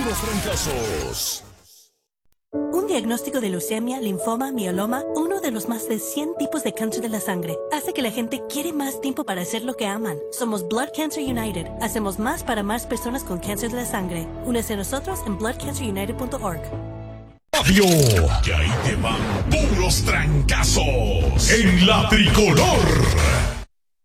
Puros trancazos. Un diagnóstico de leucemia, linfoma, mieloma, uno de los más de 100 tipos de cáncer de la sangre, hace que la gente quiere más tiempo para hacer lo que aman. Somos Blood Cancer United. Hacemos más para más personas con cáncer de la sangre. Únese a nosotros en bloodcancerunited.org. Radio, que ahí te van puros trancazos en la tricolor.